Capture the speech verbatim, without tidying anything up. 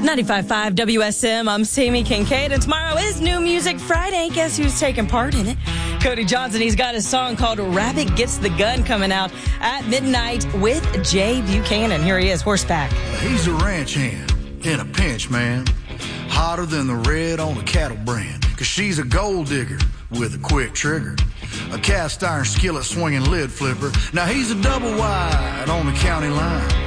ninety-five point five W S M, I'm Sammy Kincaid, and tomorrow is New Music Friday. Guess who's taking part in it? Cody Johnson. He's got his song called Rabbit Gets the Gun coming out at midnight with Jay Buchanan. Here he is, horseback. He's a ranch hand in a pinch, man. Hotter than the red on a cattle brand. Cause she's a gold digger with a quick trigger. A cast iron skillet swinging lid flipper. Now he's a double wide on the county line.